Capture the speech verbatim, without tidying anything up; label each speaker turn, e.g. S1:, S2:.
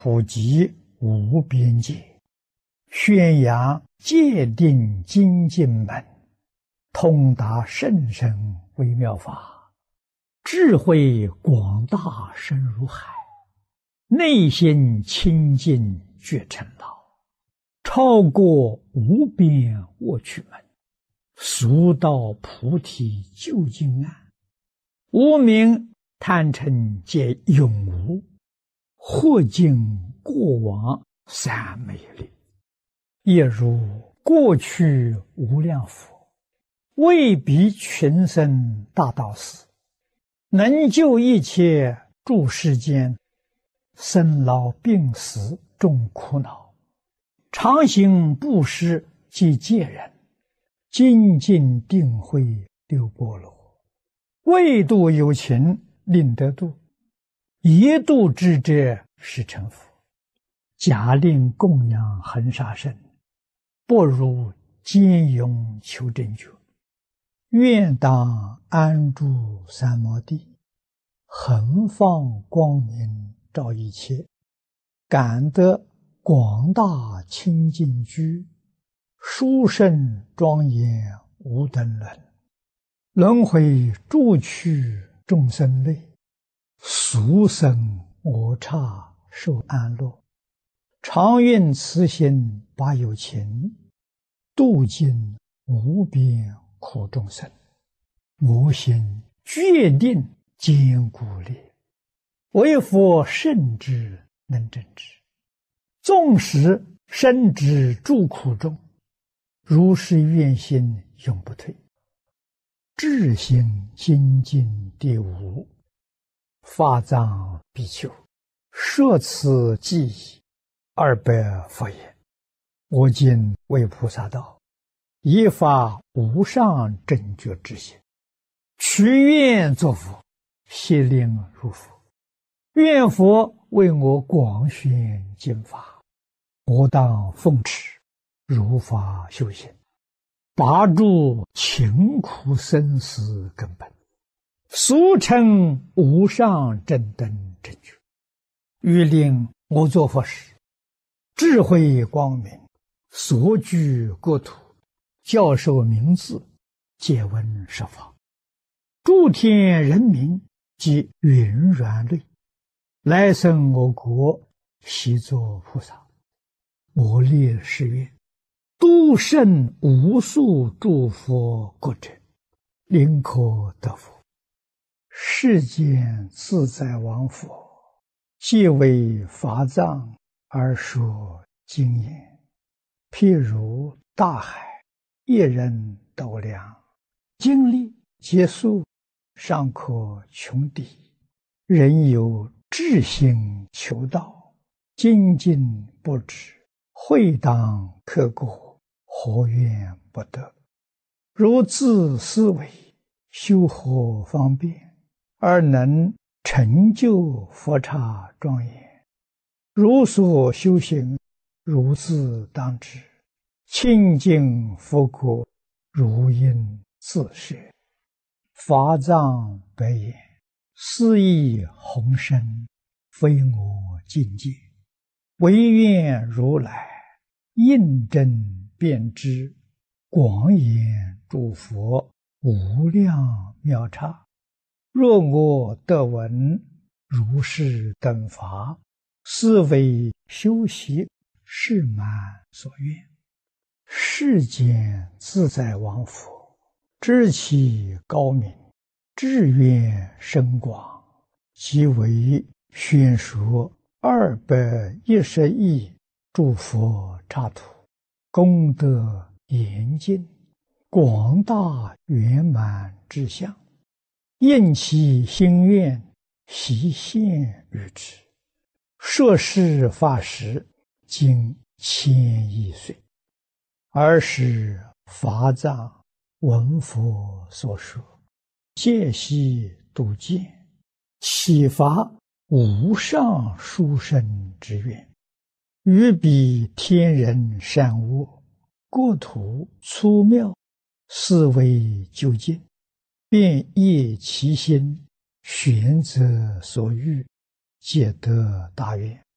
S1: 普及无边界，宣扬戒定精进门，通达甚深微妙法，智慧广大深如海，内心清净觉成老，超过无边卧趣门，速到菩提究竟岸。无明贪嗔皆永无，或尽过往三昧力，也如过去无量佛，为彼群生大道士，能救一切诸世间生老病死众苦恼，常行布施及戒人，精进定慧六波罗，为度有情令得度，一度之者是成佛。假令供养恒沙身，不如坚勇求真觉。愿当安住三摩地，恒放光明照一切，感得广大清净居，殊胜庄严无等伦。轮回诸趣众生类，俗生我刹受安乐。常愿慈心把有情，度尽无边苦众生。我心决定坚固力，为佛圣之能正之。纵使身之诸苦中，如是愿心永不退。智行精进第五，法藏比丘，摄此记忆二百佛言：我今为菩萨道，以发无上正觉之心，许愿作佛，悉令入佛。愿佛为我广宣经法，我当奉持，如法修行，拔除勤苦生死根本，俗称无上正等正觉。欲令我作佛时，智慧光明，所居国土，教授名字，借闻十方，诸天人民及云软类，来生我国，悉作菩萨。我立誓愿，度胜无数诸佛国者，临可得佛。世间自在王佛，皆为法藏而说经言，譬如大海，一人斗量，经历结束，尚可穷敌。人有志行求道，精进不止，会当刻过，何怨不得？如自思维，修何方便，而能成就佛刹庄严？如所修行，如自当知，清净佛国，如应自摄。法藏白言：斯亦宏深，非我境界，唯愿如来印证遍知，广演诸佛无量妙刹。若我得闻如是等法，是为修习是满所愿。世间自在王佛，知其高明，志愿深广，即为宣说二百一十亿诸佛刹土，功德严尽，广大圆满之相，应其心愿，悉现于之。摄事法时，经千亿岁，尔时法藏闻佛所说，戒悉度见，启发无上殊胜之愿，于彼天人善恶，国土粗妙，思维究竟，便业其心，选择所欲，皆得大愿。